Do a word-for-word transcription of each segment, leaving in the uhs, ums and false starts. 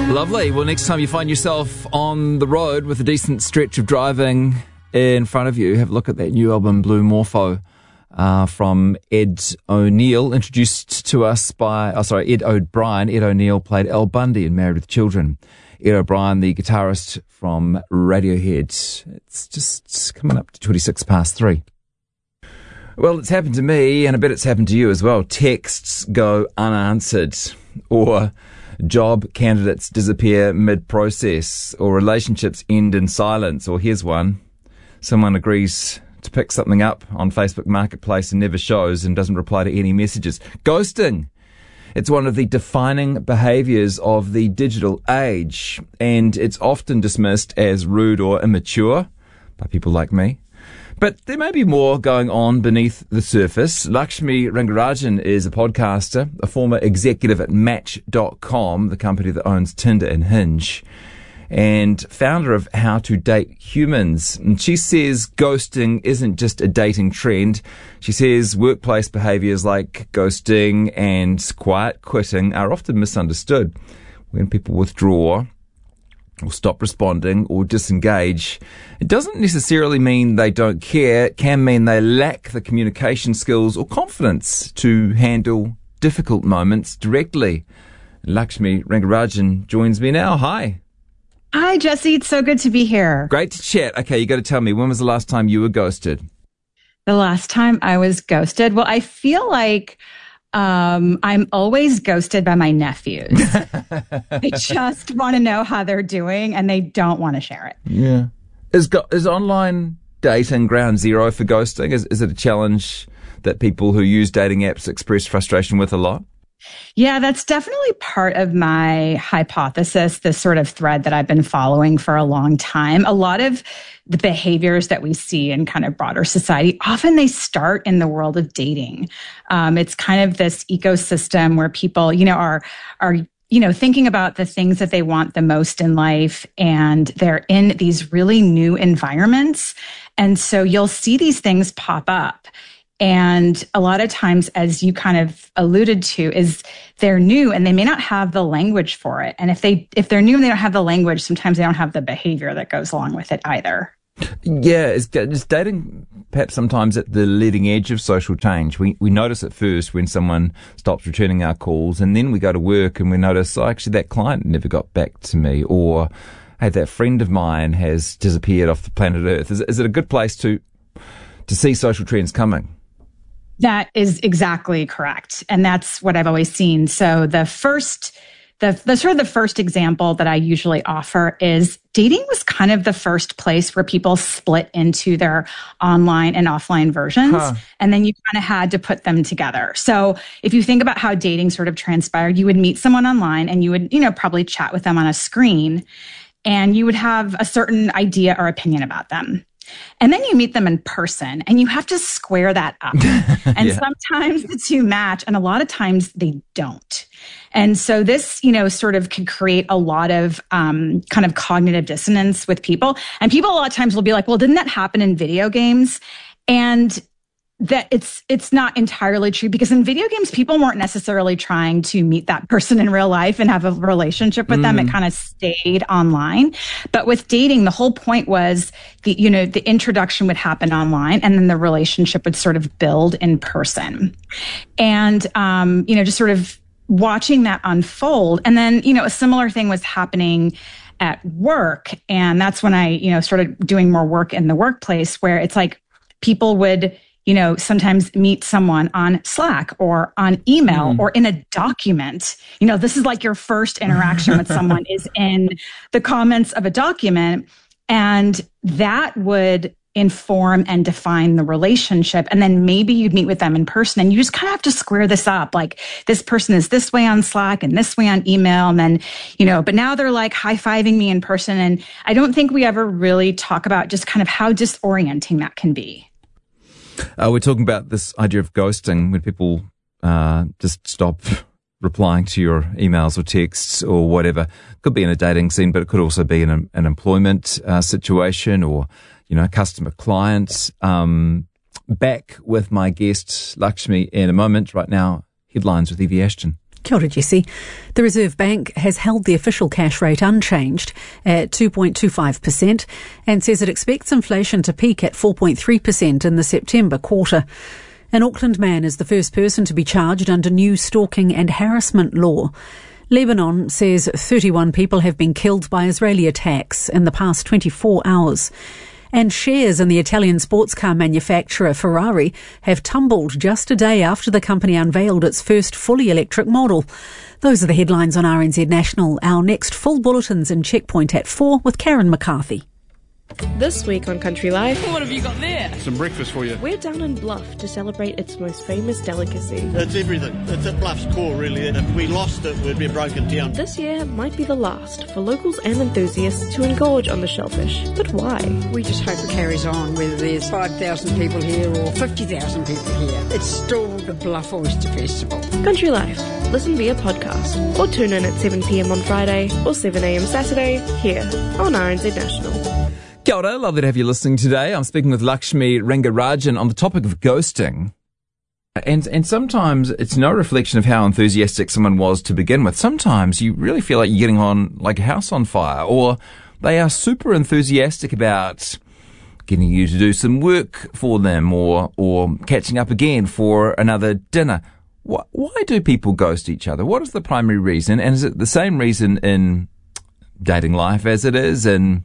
Lovely. Well, next time you find yourself on the road with a decent stretch of driving in front of you, have a look at that new album, Blue Morpho, uh, from Ed O'Neill, introduced to us by, oh, sorry, Ed O'Brien. Ed O'Neill played Al Bundy in Married with Children. Ed O'Brien, the guitarist from Radiohead. It's just coming up to twenty-six past three. Well, it's happened to me, and I bet it's happened to you as well. Texts go unanswered, or job candidates disappear mid-process, or relationships end in silence, or here's one. Someone agrees to pick something up on Facebook Marketplace and never shows and doesn't reply to any messages. Ghosting. It's one of the defining behaviours of the digital age, and it's often dismissed as rude or immature by people like me. But there may be more going on beneath the surface. Lakshmi Rangarajan is a podcaster, a former executive at Match dot com, the company that owns Tinder and Hinge, and founder of How to Date Humans. And she says ghosting isn't just a dating trend. She says workplace behaviours like ghosting and quiet quitting are often misunderstood. When people withdraw or stop responding or disengage, it doesn't necessarily mean they don't care. It can mean they lack the communication skills or confidence to handle difficult moments directly. Lakshmi Rangarajan joins me now. Hi. Hi, Jesse. It's so good to be here. Great to chat. Okay, you got to tell me, when was the last time you were ghosted? The last time I was ghosted? Well, I feel like Um, I'm always ghosted by my nephews. They just want to know how they're doing and they don't want to share it. Yeah. Is go- is online dating ground zero for ghosting? Is, is it a challenge that people who use dating apps express frustration with a lot? Yeah, that's definitely part of my hypothesis, this sort of thread that I've been following for a long time. A lot of the behaviors that we see in kind of broader society, often they start in the world of dating. Um, it's kind of this ecosystem where people, you know, are, are, you know, thinking about the things that they want the most in life, and they're in these really new environments. And so you'll see these things pop up. And a lot of times, as you kind of alluded to, is they're new and they may not have the language for it. And if they if they're new and they don't have the language, sometimes they don't have the behavior that goes along with it either. Yeah, is, is dating perhaps sometimes at the leading edge of social change? We we notice it first when someone stops returning our calls, and then we go to work and we notice, oh, actually that client never got back to me, or hey, that friend of mine has disappeared off the planet Earth. Is, is it a good place to to see social trends coming? That is exactly correct. And that's what I've always seen. So the first, the, the sort of the first example that I usually offer is dating was kind of the first place where people split into their online and offline versions. Huh. And then you kind of had to put them together. So if you think about how dating sort of transpired, you would meet someone online and you would, you know, probably chat with them on a screen, and you would have a certain idea or opinion about them. And then you meet them in person and you have to square that up. And yeah. Sometimes the two match and a lot of times they don't. And so this, you know, sort of can create a lot of um, kind of cognitive dissonance with people. And people a lot of times will be like, well, didn't that happen in video games? And that it's it's not entirely true, because in video games, people weren't necessarily trying to meet that person in real life and have a relationship with mm. them. It kind of stayed online. But with dating, the whole point was the, you know, the introduction would happen online and then the relationship would sort of build in person. And, um, you know, just sort of watching that unfold. And then, you know, a similar thing was happening at work. And that's when I, you know, started doing more work in the workplace, where it's like people would, you know, sometimes meet someone on Slack or on email mm. or in a document. You know, this is like your first interaction with someone is in the comments of a document. And that would inform and define the relationship. And then maybe you'd meet with them in person, and you just kind of have to square this up. Like, this person is this way on Slack and this way on email. And then, you know, but now they're like high-fiving me in person. And I don't think we ever really talk about just kind of how disorienting that can be. Uh, we're talking about this idea of ghosting, when people uh, just stop replying to your emails or texts or whatever. It could be in a dating scene, but it could also be in a, an employment uh, situation, or, you know, customer clients. Um, back with my guest, Lakshmi, in a moment. Right now, headlines with Evie Ashton. Kia ora, Jessie. The Reserve Bank has held the official cash rate unchanged at two point two five percent and says it expects inflation to peak at four point three percent in the September quarter. An Auckland man is the first person to be charged under new stalking and harassment law. Lebanon says thirty-one people have been killed by Israeli attacks in the past twenty-four hours. And shares in the Italian sports car manufacturer Ferrari have tumbled just a day after the company unveiled its first fully electric model. Those are the headlines on R N Z National. Our next full bulletin's in Checkpoint at four with Karen McCarthy. This week on Country Life, what have you got there? Some breakfast for you. We're down in Bluff to celebrate its most famous delicacy. It's everything. It's at Bluff's core, really. If we lost it, we'd be a broken town. This year might be the last for locals and enthusiasts to engorge on the shellfish. But why? We just hope it carries on, whether there's five thousand people here or fifty thousand people here. It's still the Bluff Oyster Festival. Country Life. Listen via podcast or tune in at seven p.m. on Friday or seven a.m. Saturday here on R N Z National. Kia ora, lovely to have you listening today. I'm speaking with Lakshmi Rangarajan on the topic of ghosting. And and sometimes it's no reflection of how enthusiastic someone was to begin with. Sometimes you really feel like you're getting on like a house on fire, or they are super enthusiastic about getting you to do some work for them, or or catching up again for another dinner. Why, why do people ghost each other? What is the primary reason? And is it the same reason in dating life as it is in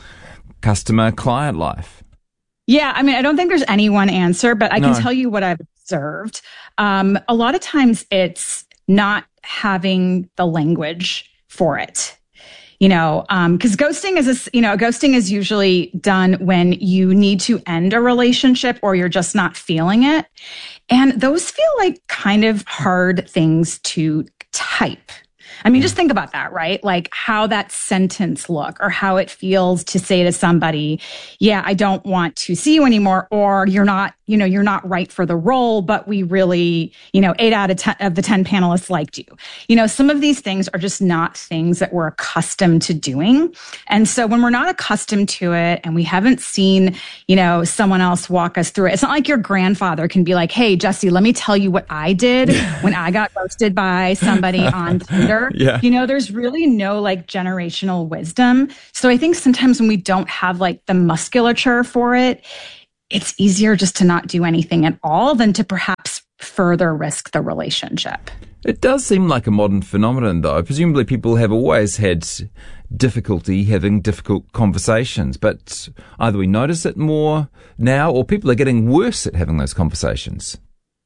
customer client life? Yeah, I mean, I don't think there's any one answer, but I No. can tell you what I've observed. Um, a lot of times it's not having the language for it. You know, um, because ghosting is, a, you know, ghosting is usually done when you need to end a relationship or you're just not feeling it. And those feel like kind of hard things to type. I mean, just think about that, right? Like how that sentence look or how it feels to say to somebody, yeah, I don't want to see you anymore, or you're not, you know, you're not right for the role, but we really, you know, eight out of ten of the ten panelists liked you. You know, some of these things are just not things that we're accustomed to doing. And so when we're not accustomed to it and we haven't seen, you know, someone else walk us through it, it's not like your grandfather can be like, hey, Jesse, let me tell you what I did when I got ghosted by somebody on Tinder. Yeah. You know, there's really no like generational wisdom. So I think sometimes when we don't have like the musculature for it, it's easier just to not do anything at all than to perhaps further risk the relationship. It does seem like a modern phenomenon, though. Presumably people have always had difficulty having difficult conversations, but either we notice it more now or people are getting worse at having those conversations.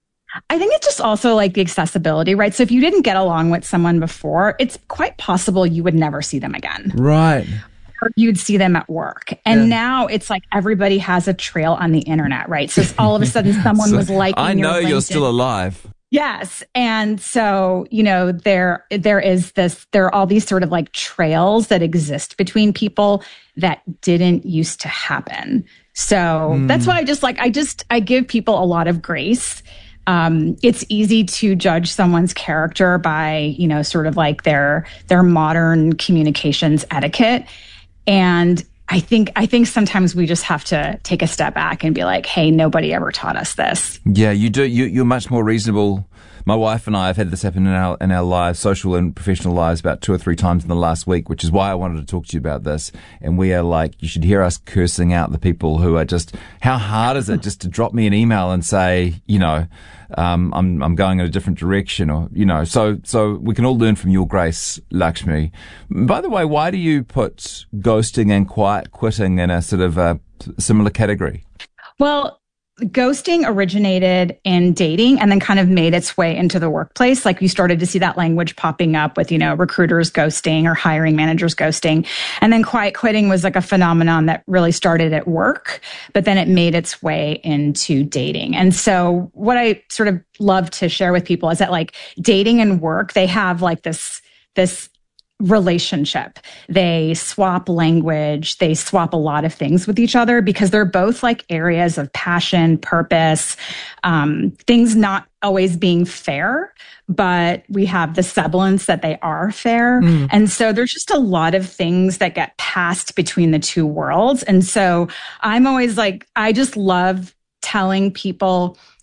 I think it's just also like the accessibility, right? So if you didn't get along with someone before, it's quite possible you would never see them again. Right. Or you'd see them at work. And Yeah. now it's like everybody has a trail on the internet, right? So all of a sudden someone So, was liking I know your you're LinkedIn. still alive. Yes. And so, you know, there, there is this, there are all these sort of like trails that exist between people that didn't used to happen. So Mm. that's why I just like, I just, I give people a lot of grace. Um, it's easy to judge someone's character by, you know, sort of like their, their modern communications etiquette. And I think, I think sometimes we just have to take a step back and be like, hey, nobody ever taught us this. Yeah, you do. You, you're much more reasonable. My wife and I have had this happen in our in our lives, social and professional lives, about two or three times in the last week, which is why I wanted to talk to you about this. And we are like, you should hear us cursing out the people who are just, how hard is it just to drop me an email and say, you know, um, I'm I'm going in a different direction, or, you know, so so we can all learn from your grace, Lakshmi. By the way, why do you put ghosting and quiet quitting in a sort of a similar category? Well, ghosting originated in dating and then kind of made its way into the workplace. Like you started to see that language popping up with, you know, recruiters ghosting or hiring managers ghosting. And then quiet quitting was like a phenomenon that really started at work, but then it made its way into dating. And so what I sort of love to share with people is that like dating and work, they have like this, this relationship. They swap language. They swap a lot of things with each other because they're both like areas of passion, purpose, um, things not always being fair, but we have the semblance that they are fair. Mm. And so there's just a lot of things that get passed between the two worlds. And so I'm always like, I just love telling people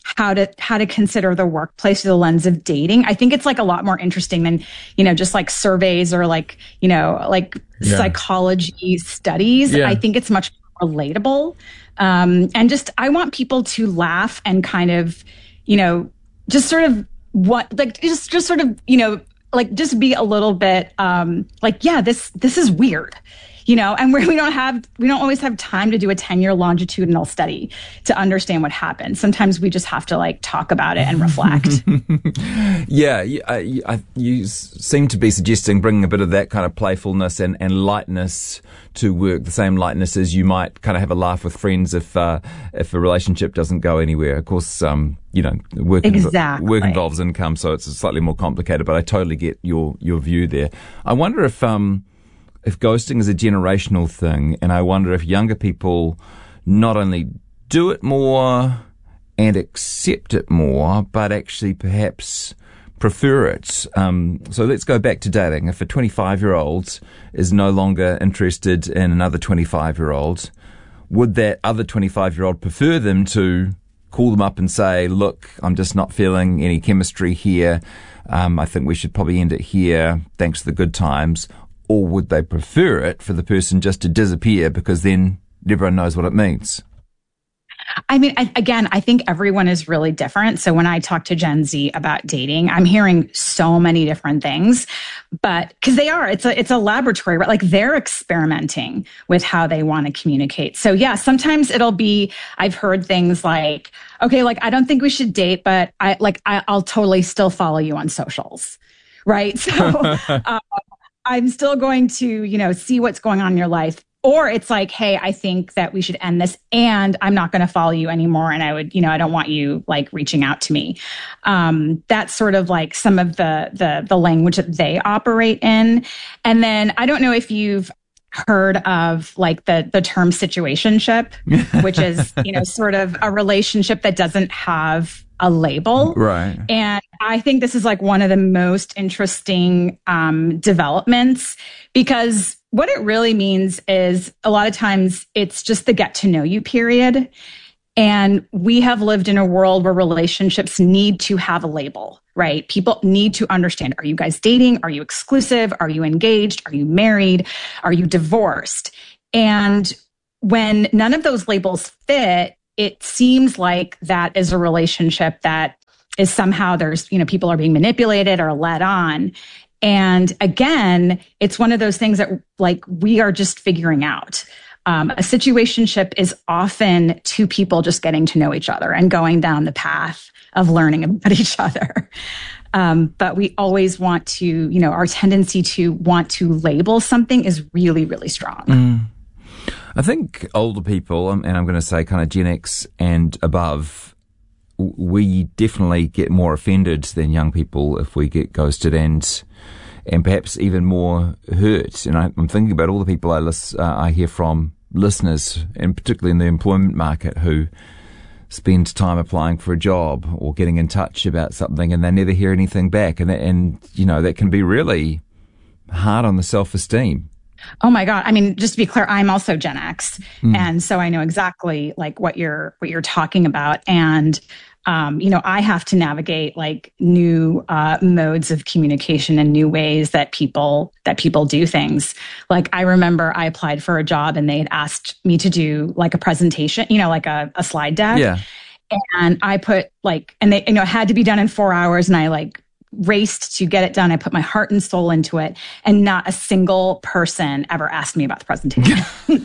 how to how to consider the workplace through the lens of dating. I think it's like a lot more interesting than, you know, just like surveys or like, you know, like yeah. psychology studies. Yeah. I think it's much more relatable. Um, and just, I want people to laugh and kind of, you know, just sort of what, like, just, just sort of, you know, like just be a little bit, um, like, yeah, this, this is weird. You know, and we we don't have, we don't always have time to do a ten-year longitudinal study to understand what happened. Sometimes we just have to like talk about it and reflect. yeah, you, I, you seem to be suggesting bringing a bit of that kind of playfulness and, and lightness to work, the same lightness as you might kind of have a laugh with friends if uh, if a relationship doesn't go anywhere. Of course, um, you know, work, exactly. inv- work involves income, so it's slightly more complicated, but I totally get your, your view there. I wonder if... Um, If ghosting is a generational thing, and I wonder if younger people not only do it more and accept it more, but actually perhaps prefer it. Um, so let's go back to dating. If a twenty-five-year-old is no longer interested in another twenty-five-year-old, would that other twenty-five-year-old prefer them to call them up and say, look, I'm just not feeling any chemistry here. Um, I think we should probably end it here. Thanks for the good times. Or would they prefer it for the person just to disappear because then everyone knows what it means? I mean, I, again, I think everyone is really different. So when I talk to Gen Z about dating, I'm hearing so many different things, but because they are, it's a, it's a laboratory, right? Like they're experimenting with how they want to communicate. So yeah, sometimes it'll be, I've heard things like, okay, like, I don't think we should date, but I like, I, I'll totally still follow you on socials. Right. So, um, I'm still going to, you know, see what's going on in your life. Or it's like, hey, I think that we should end this and I'm not going to follow you anymore. And I would, you know, I don't want you like reaching out to me. Um, that's sort of like some of the, the, the language that they operate in. And then I don't know if you've heard of like the, the term situationship, which is, you know, sort of a relationship that doesn't have a label. Right. And I think this is like one of the most interesting um, developments, because what it really means is a lot of times it's just the get to know you period. And we have lived in a world where relationships need to have a label, right? People need to understand, are you guys dating? Are you exclusive? Are you engaged? Are you married? Are you divorced? And when none of those labels fit, it seems like that is a relationship that is somehow there's, you know, people are being manipulated or led on. And again, it's one of those things that like we are just figuring out. Um, a situationship is often two people just getting to know each other and going down the path of learning about each other. Um, but we always want to, you know, our tendency to want to label something is really, really strong. Mm. I think older people, and I'm going to say kind of Gen X and above, we definitely get more offended than young people if we get ghosted, and and perhaps even more hurt. And I, I'm thinking about all the people I list, uh, I hear from listeners, and particularly in the employment market, who spend time applying for a job or getting in touch about something, and they never hear anything back, and that, and you know that can be really hard on the self-esteem. Oh my God. I mean, just to be clear, I'm also Gen X. Mm. And so I know exactly like what you're, what you're talking about. And, um, you know, I have to navigate like new, uh, modes of communication and new ways that people, that people do things. Like I remember I applied for a job and they had asked me to do like a presentation, you know, like a, a slide deck. Yeah. And I put like, and they, you know, it had to be done in four hours. And I like, raced to get it done. I put my heart and soul into it, and not a single person ever asked me about the presentation. you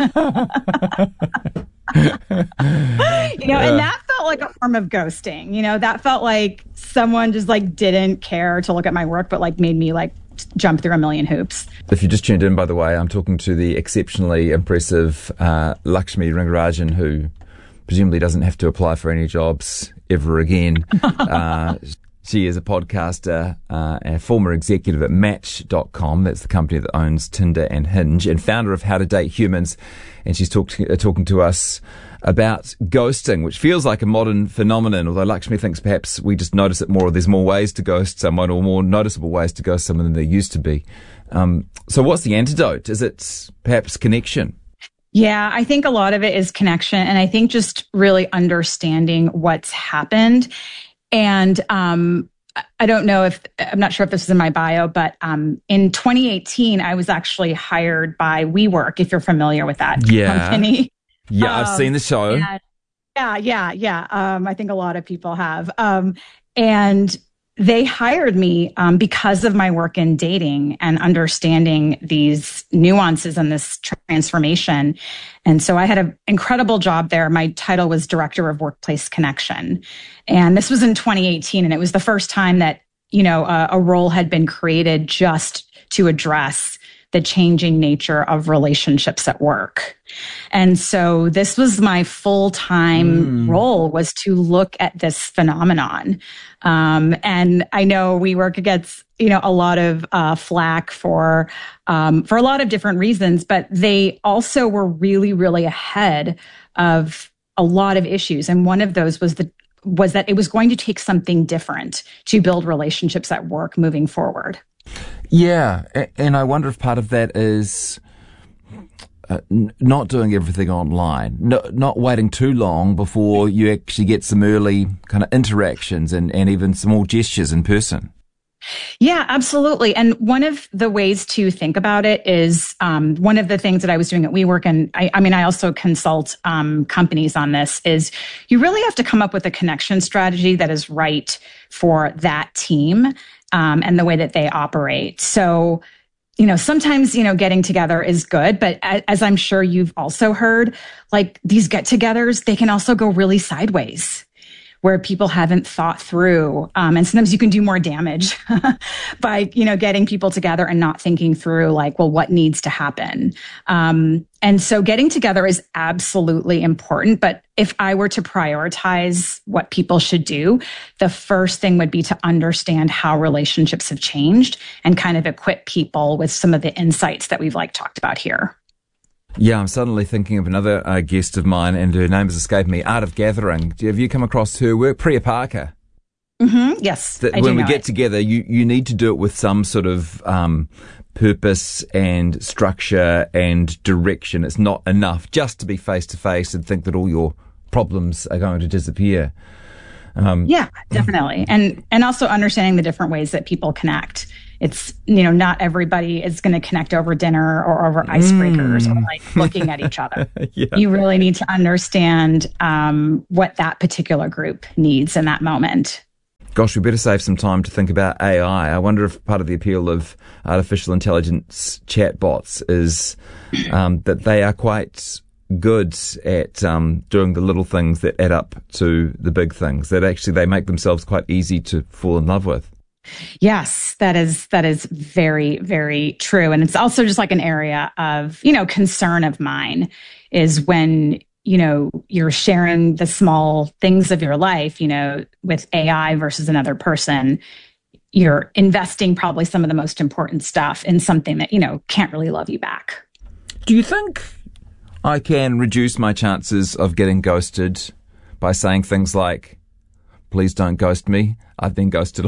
know, yeah. And that felt like a form of ghosting. You know, that felt like someone just like didn't care to look at my work, but like made me like jump through a million hoops. If you just tuned in, by the way, I'm talking to the exceptionally impressive uh, Lakshmi Rangarajan, who presumably doesn't have to apply for any jobs ever again. uh, She is a podcaster, uh, a former executive at Match dot com. That's the company that owns Tinder and Hinge, and founder of How to Date Humans. And she's talk to, uh, talking to us about ghosting, which feels like a modern phenomenon, although Lakshmi thinks perhaps we just notice it more, or there's more ways to ghost someone, or more noticeable ways to ghost someone than there used to be. Um, so what's the antidote? Is it perhaps connection? Yeah, I think a lot of it is connection. And I think just really understanding what's happened. And um, I don't know if, I'm not sure if this is in my bio, but um, in twenty eighteen, I was actually hired by WeWork, if you're familiar with that yeah. company. Yeah, um, I've seen the show. And, yeah, yeah, yeah. Um, I think a lot of people have. Um, and they hired me um, because of my work in dating and understanding these nuances and this transformation. And so I had an incredible job there. My title was Director of Workplace Connection. And this was in twenty eighteen. And it was the first time that, you know, a, a role had been created just to address the changing nature of relationships at work. And so this was my full-time mm. role, was to look at this phenomenon. Um, and I know WeWork gets, you know, a lot of uh, flack for, um, for a lot of different reasons, but they also were really, really ahead of a lot of issues. And one of those was the was that it was going to take something different to build relationships at work moving forward. Yeah, and I wonder if part of that is uh, n- not doing everything online, no, not waiting too long before you actually get some early kind of interactions and, and even small gestures in person. Yeah, absolutely. And one of the ways to think about it is um, one of the things that I was doing at WeWork, and I, I mean, I also consult um, companies on this, is you really have to come up with a connection strategy that is right for that team um, and the way that they operate. So, you know, sometimes, you know, getting together is good, but as I'm sure you've also heard, like these get-togethers, they can also go really sideways, where people haven't thought through. Um, and sometimes you can do more damage by, you know, getting people together and not thinking through like, well, what needs to happen? Um, and so getting together is absolutely important. But if I were to prioritize what people should do, the first thing would be to understand how relationships have changed and kind of equip people with some of the insights that we've like talked about here. Yeah, I'm suddenly thinking of another uh, guest of mine, and her name has escaped me, Art of Gathering. Have you come across her work? Priya Parker. Mm-hmm. Yes, that I when do we know get it. together, you, you need to do it with some sort of um, purpose and structure and direction. It's not enough just to be face-to-face and think that all your problems are going to disappear. Um, yeah, definitely. And and also understanding the different ways that people connect. It's, you know, not everybody is going to connect over dinner or over icebreakers mm. or like looking at each other. Yeah. You really need to understand um, what that particular group needs in that moment. Gosh, we better save some time to think about A I. I wonder if part of the appeal of artificial intelligence chatbots is um, that they are quite good at um, doing the little things that add up to the big things, that actually they make themselves quite easy to fall in love with. Yes, that is, that is very, very true. And it's also just like an area of, you know, concern of mine is when, you know, you're sharing the small things of your life, you know, with A I versus another person, you're investing probably some of the most important stuff in something that, you know, can't really love you back. Do you think I can reduce my chances of getting ghosted by saying things like, please don't ghost me, I've been ghosted.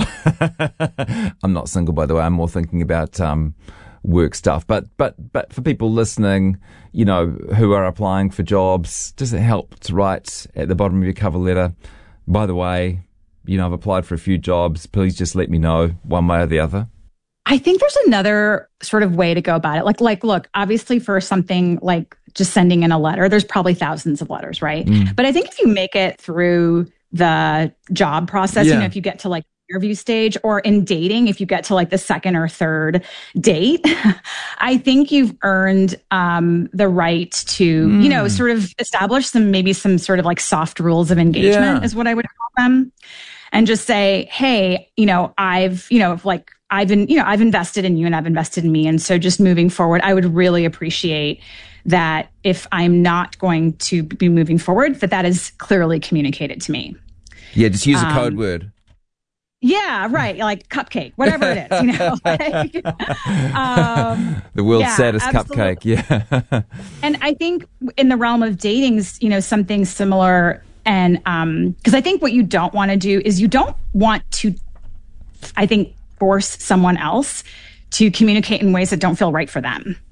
I'm not single, by the way. I'm more thinking about um, work stuff. But but but for people listening, you know, who are applying for jobs, does it help to write at the bottom of your cover letter, by the way, you know, I've applied for a few jobs. Please just let me know one way or the other? I think there's another sort of way to go about it. Like, like, look, obviously for something like just sending in a letter, there's probably thousands of letters, right? Mm. But I think if you make it through the job process, yeah. you know, if you get to like interview stage, or in dating, if you get to like the second or third date, I think you've earned um, the right to, mm. you know, sort of establish some, maybe some sort of like soft rules of engagement yeah. is what I would call them. And just say, hey, you know, I've, you know, like I've been, you know, I've invested in you and I've invested in me. And so just moving forward, I would really appreciate that if I'm not going to be moving forward, that that is clearly communicated to me. Yeah, just use a code um, word. Yeah, right. Like cupcake, whatever it is, you know. Like, um, the world's yeah, saddest absolutely. cupcake, yeah. And I think in the realm of dating's, you know, something similar. And um, because I think what you don't want to do is you don't want to, I think, force someone else to communicate in ways that don't feel right for them.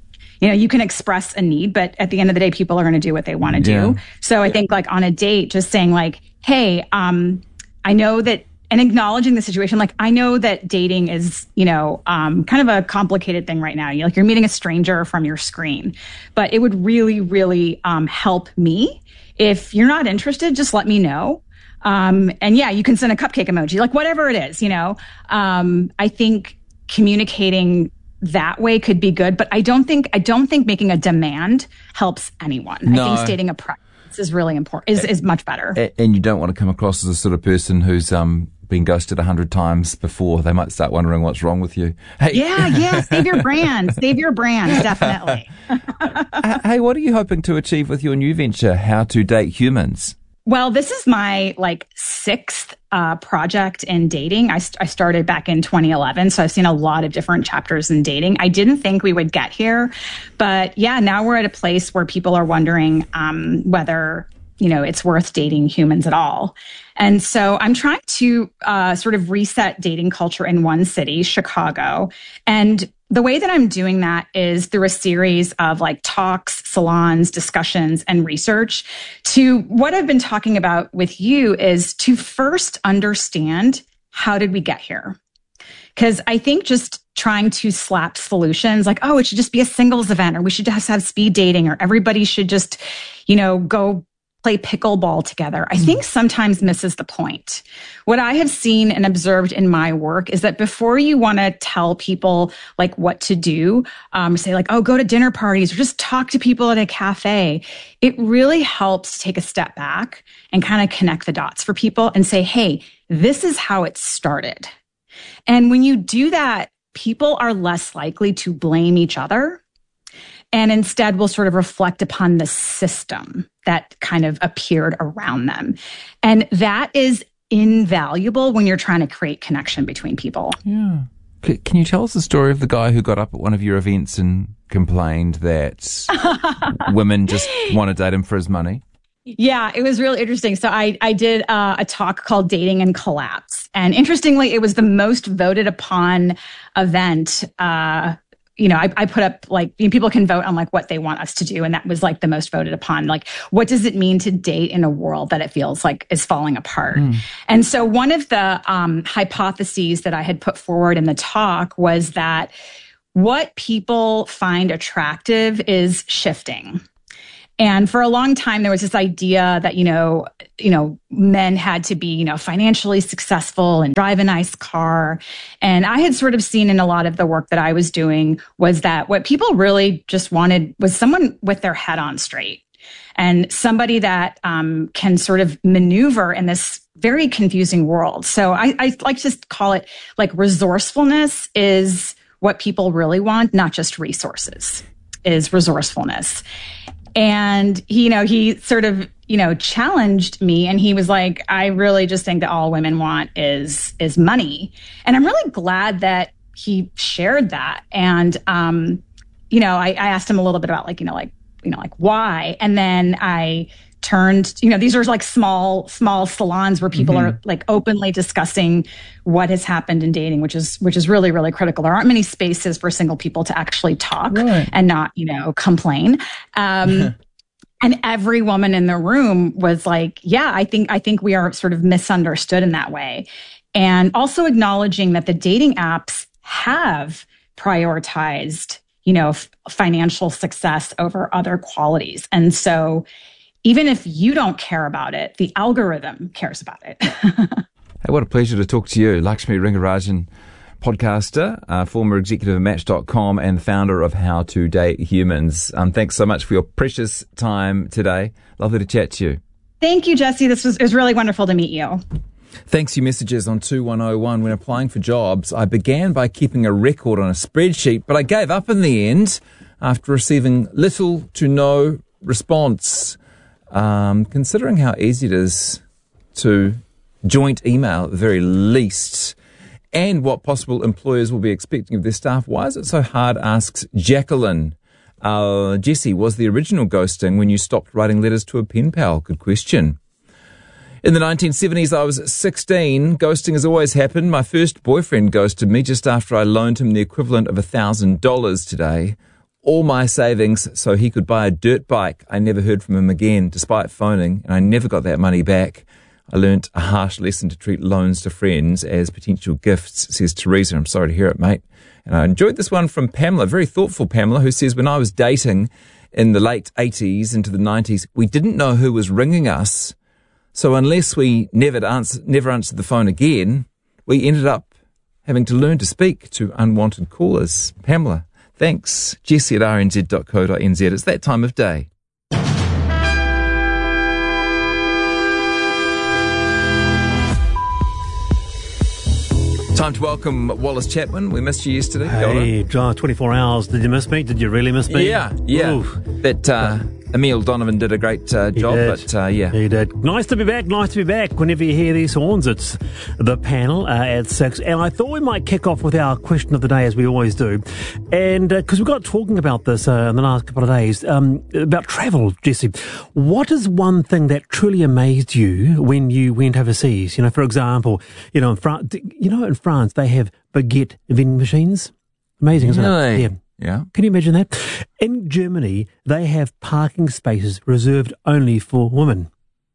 you know, you can express a need, but at the end of the day, people are going to do what they want to do. Yeah. So I think like on a date, just saying like, hey, um, I know that, and acknowledging the situation, like I know that dating is, you know, um, kind of a complicated thing right now. You like you're meeting a stranger from your screen, but it would really, really um, help me if you're not interested. Just let me know. Um, and yeah, you can send a cupcake emoji, like whatever it is, you know. Um, I think communicating that way could be good, but I don't think I don't think making a demand helps anyone. No. I think stating a preference is really important. Is is much better. And you don't want to come across as the sort of person who's um been ghosted a hundred times before. They might start wondering what's wrong with you. Hey, yeah, yeah. Save your brand. Save your brand. Definitely. Hey, what are you hoping to achieve with your new venture, How to Date Humans? Well, this is my like sixth uh, project in dating. I, st- I started back in twenty eleven, so I've seen a lot of different chapters in dating. I didn't think we would get here, but yeah, now we're at a place where people are wondering um, whether, you know, it's worth dating humans at all. And so I'm trying to uh, sort of reset dating culture in one city, Chicago. And the way that I'm doing that is through a series of like talks, salons, discussions, and research. To what I've been talking about with you is to first understand, how did we get here? Because I think just trying to slap solutions like, oh, it should just be a singles event, or we should just have speed dating, or everybody should just, you know, go play pickleball together, I think sometimes misses the point. What I have seen and observed in my work is that before you want to tell people like what to do, um, say like, oh, go to dinner parties or just talk to people at a cafe, it really helps to take a step back and kind of connect the dots for people and say, hey, this is how it started. And when you do that, people are less likely to blame each other, and instead will sort of reflect upon the system that kind of appeared around them. And that is invaluable when you're trying to create connection between people. Yeah. Can you tell us the story of the guy who got up at one of your events and complained that women just want to date him for his money? Yeah, it was really interesting. So I, I did uh, a talk called Dating and Collapse. And interestingly, it was the most voted upon event. Uh, you know, I, I put up like, you know, people can vote on like what they want us to do. And that was like the most voted upon. Like, what does it mean to date in a world that it feels like is falling apart? Mm. And so one of the um, hypotheses that I had put forward in the talk was that what people find attractive is shifting. And for a long time, there was this idea that, you know, you know, men had to be, you know, financially successful and drive a nice car. And I had sort of seen in a lot of the work that I was doing was that what people really just wanted was someone with their head on straight, and somebody that um, can sort of maneuver in this very confusing world. So I, I like to call it like resourcefulness is what people really want, not just resources, is resourcefulness. And he, you know, he sort of, you know, challenged me, and he was like, I really just think that all women want is, is money. And I'm really glad that he shared that. And, um, you know, I, I asked him a little bit about like, you know, like, you know, like why? And then I turned, you know, these are like small, small salons where people mm-hmm. are like openly discussing what has happened in dating, which is, which is really, really critical. There aren't many spaces for single people to actually talk right. and not, you know, complain. Um, and every woman in the room was like, yeah, I think, I think we are sort of misunderstood in that way. And also acknowledging that the dating apps have prioritized, you know, f- financial success over other qualities. And so even if you don't care about it, the algorithm cares about it. Hey, what a pleasure to talk to you. Lakshmi Rangarajan, podcaster, uh, former executive of Match dot com and the founder of How to Date Humans. Um, thanks so much for your precious time today. Lovely to chat to you. Thank you, Jesse. This was, it was really wonderful to meet you. Thanks for your messages on two one oh one. When applying for jobs, I began by keeping a record on a spreadsheet, but I gave up in the end after receiving little to no response. Um, considering how easy it is to joint email at the very least, and what possible employers will be expecting of their staff, why is it so hard, asks Jacqueline. Uh, Jesse, was the original ghosting when you stopped writing letters to a pen pal? Good question. In the nineteen seventies, I was sixteen. Ghosting has always happened. My first boyfriend ghosted me just after I loaned him the equivalent of one thousand dollars today. all my savings so he could buy a dirt bike. I never heard from him again, despite phoning, and I never got that money back. I learnt a harsh lesson to treat loans to friends as potential gifts, says Teresa. I'm sorry to hear it, mate. And I enjoyed this one from Pamela, very thoughtful Pamela, who says, when I was dating in the late eighties into the nineties, we didn't know who was ringing us. So unless we never answer, never answered the phone again, we ended up having to learn to speak to unwanted callers. Pamela, thanks. Jesse at r n z dot co dot n z. It's that time of day. Time to welcome Wallace Chapman. We missed you yesterday. Hey, John, twenty-four hours. Did you miss me? Did you really miss me? Yeah, yeah. Oof. But uh, Emil Donovan did a great uh, job, did. but uh, yeah. He did. Nice to be back, nice to be back. Whenever you hear these horns, it's the panel uh, at six. And I thought we might kick off with our question of the day, as we always do. And because uh, we got talking about this uh, in the last couple of days, um, about travel, Jesse. What is one thing that truly amazed you when you went overseas? You know, for example, you know, in France, you know, in France, they have baguette vending machines. Amazing, isn't Really? it? Yeah. Yeah. Can you imagine that? In Germany, they have parking spaces reserved only for women.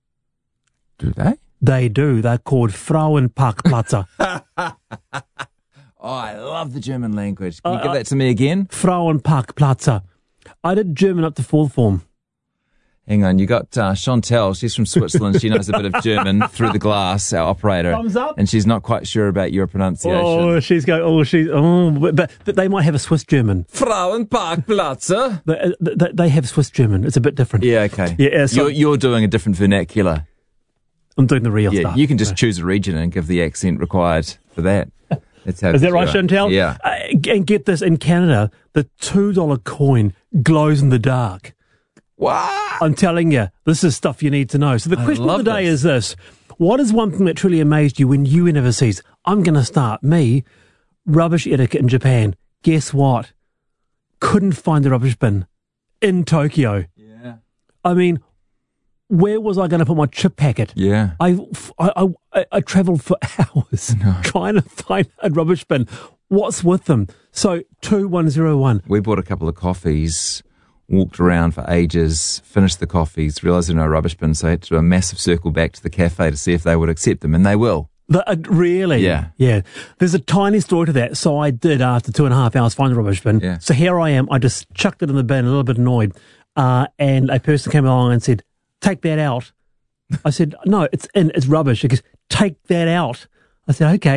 Do they? They do. They're called Frauenparkplätze. Oh, I love the German language. Can you Uh, give that to me again? Frauenparkplätze. I did German up to fourth form. Hang on, you got uh, Chantal. She's from Switzerland. She knows a bit of German through the glass, our operator. Thumbs up. And she's not quite sure about your pronunciation. Oh, she's going, oh, she's, oh, but, but they might have a Swiss German. Frauenparkplätze. They, they, they have Swiss German. It's a bit different. Yeah, okay. Yeah, so- you're, you're doing a different vernacular. I'm doing the real Yeah, stuff. you can just choose a region and give the accent required for that. That's how Is that right, you are. Chantal? Yeah. Uh, and get this, in Canada, the two dollar coin glows in the dark. What? I'm telling you, this is stuff you need to know. So the I question of love the day this. is this. What is one thing that truly amazed you when you went overseas? I'm going to start. Me, rubbish etiquette in Japan. Guess what? Couldn't find the rubbish bin in Tokyo. Yeah. I mean, where was I going to put my chip packet? Yeah. I, I, I, I travelled for hours trying to find a rubbish bin. What's with them? So, two one zero one. We bought a couple of coffees, walked around for ages, finished the coffees, realised there were no rubbish bins, so I had to do a massive circle back to the cafe to see if they would accept them, and they will. The, uh, really? Yeah. Yeah. There's a tiny story to that. So I did, after two and a half hours, find the rubbish bin. Yeah. So here I am. I just chucked it in the bin, a little bit annoyed. Uh, and a person came along and said, take that out. I said, no, it's in, it's rubbish. He goes, take that out. I said, okay.